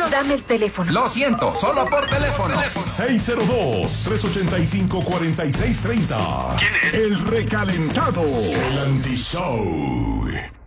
Dame el teléfono. Lo siento, solo por teléfono. 602-385-4630. ¿Quién es? El recalentado. El anti-show.